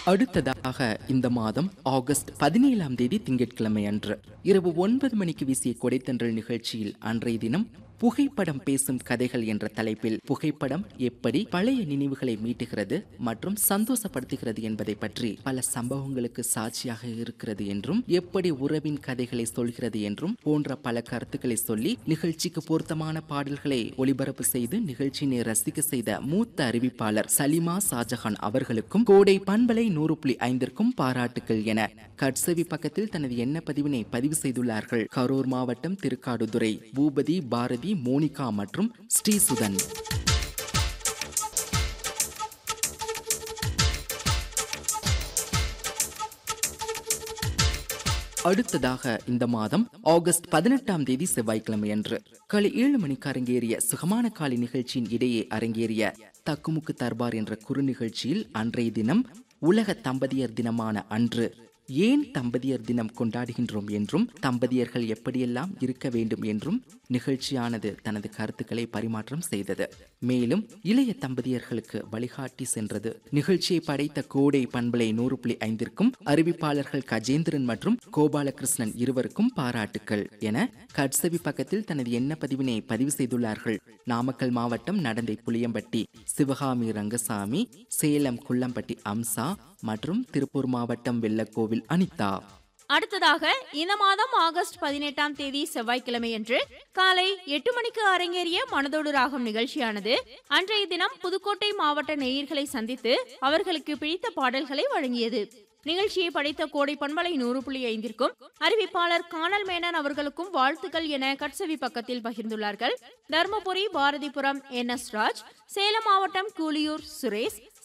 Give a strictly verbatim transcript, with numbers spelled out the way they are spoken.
அடுத்ததாக இந்த மாதம் ஆகஸ்ட் பதினேழாம் தேதி திங்கட்கிழமை அன்று இரவு ஒன்பது மணிக்கு வீசிய கொடைத்தன்றல் நிகழ்ச்சியில் அன்றைய தினம் புகைப்படம் பேசும் கதைகள் என்ற தலைப்பில் புகைப்படம் எப்படி பழைய நினைவுகளை மீட்டுகிறது மற்றும் சந்தோஷப்படுத்துகிறது என்பதை பற்றி பல சம்பவங்களுக்கு சாட்சியாக இருக்கிறது என்றும் எப்படி உறவின் கதைகளை சொல்கிறது என்றும் போன்ற பல கருத்துக்களை சொல்லி நிகழ்ச்சிக்கு பொருத்தமான பாடல்களை ஒளிபரப்பு செய்து நிகழ்ச்சியினை ரசிக்க செய்த மூத்த அறிவிப்பாளர் சலிமா ஷாஜஹான் அவர்களுக்கும் கோடை பண்பலை நூறு புள்ளி ஐந்திற்கும் பாராட்டுக்கள் என கட்சவி பக்கத்தில் தனது எண்ண பதிவினை பதிவு செய்துள்ளார்கள் கரூர் மாவட்டம் திருக்காடுதுறை பூபதி பாரதி மோனிகா மற்றும் ஸ்ரீசுதன். அடுத்ததாக இந்த மாதம் ஆகஸ்ட் பதினெட்டாம் தேதி செவ்வாய்க்கிழமை அன்று காலை ஏழு மணிக்கு அரங்கேறிய சுகமான காலை நிகழ்ச்சியின் இடையே அரங்கேறிய தக்குமுக்கு தர்பார் என்ற குறு நிகழ்ச்சியில் அன்றைய தினம் உலக தம்பதியர் தினமான அன்று ஏன் தம்பதியர் தினம் கொண்டாடுகின்றோம் என்றும் தம்பதியர்கள் எப்படியெல்லாம் இருக்க வேண்டும் என்றும் நிகழ்ச்சியானது தனது கருத்துக்களை பரிமாற்றம் செய்தது. மேலும் இளைய தம்பதியர்களுக்கு வழிகாட்டி சென்றது. நிகழ்ச்சியை படைத்த கோடை பண்பலை நூறு புள்ளி ஐந்திற்கும் அறிவிப்பாளர்கள் கஜேந்திரன் மற்றும் கோபாலகிருஷ்ணன் இருவருக்கும் பாராட்டுக்கள் என கட்சவி பக்கத்தில் தனது எண்ண பதிவினை பதிவு செய்துள்ளார்கள். நாமக்கல் மாவட்டம் நடந்தை புளியம்பட்டி சிவகாமி ரங்கசாமி, சேலம் குள்ளம்பட்டி அம்சா மற்றும் திருப்பூர் மாவட்டம் வெள்ளக்கோவில் அனிதா. அடுத்ததாக இந்த மாதம் ஆகஸ்ட் பதினெட்டாம் தேதி செவ்வாய்க்கிழமை அன்று காலை எட்டு மணிக்கு அரங்கேறிய மனதோடு ராகம் நிகழ்ச்சியானது அன்றைய தினம் புதுக்கோட்டை மாவட்ட நேயர்களை சந்தித்து அவர்களுக்கு பிடித்த பாடல்களை வழங்கியது. நிகழ்ச்சியை படைத்த கோடை பண்பலை நூறு புள்ளி ஐந்திற்கும் அறிவிப்பாளர் கானல் மேனன் அவர்களுக்கும் வாழ்த்துக்கள் என கட்சவி பக்கத்தில் பகிர்ந்துள்ளார்கள். தர்மபுரி பாரதிபுரம் என் எஸ் ராஜ், சேலம் மாவட்டம் கூலியூர் சுரேஷ்,